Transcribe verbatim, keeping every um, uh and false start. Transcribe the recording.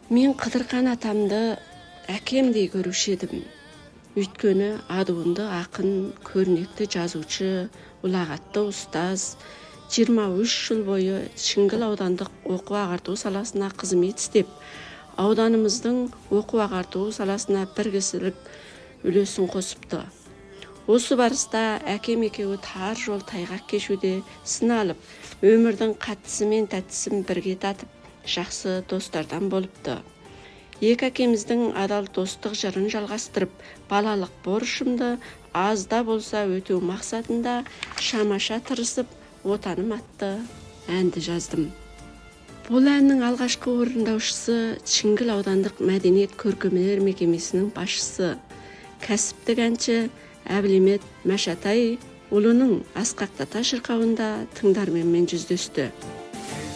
Мен Қыдырхан атамды әкемдей көруші едім. Өйткені адуынды ақын, көрнекті жазушы, ұлағатты ұстаз, жиырма үш жыл бойы Шіңгіл аудандық оқу ағарту саласына қызмет істеп, ауданымыздың оқу ағарту саласына бір кісілік үлесін қосыпты. Осы барыста әкем екеуі тар жол тайғақ кешуде сыналып, өмірдің қаттысы мен тәттісін бірге татып, жақсы достардан болыпты. Екі әкеміздің адал достық жырын жалғастырып, балалық борышымды азда болса өтеу мақсатында шамаша тырысып, отаным атты әнді жаздым. Бұл әннің алғашқы орындаушысы Шіңгіл аудандық мәдениет көркемөнер мекемесінің басшысы, кәсіптік әнші Әбілемет Мәшатай ұлының Асқақ Ата шырқауында тыңдарменмен жүздесті.